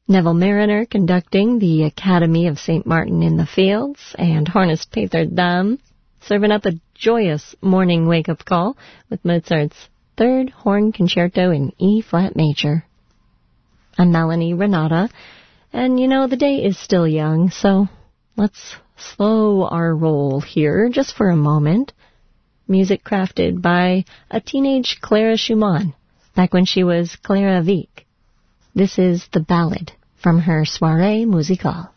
Neville Mariner conducting the Academy of St. Martin in the Fields, and Hornist Peter Dam serving up a joyous morning wake-up call with Mozart's Third Horn Concerto in E-flat major. I'm Melanie Renata, and you know, the day is still young, so let's slow our roll here just for a moment. Music crafted by a teenage Clara Schumann, back when she was Clara Wieck. This is the ballad from her Soirée Musicale.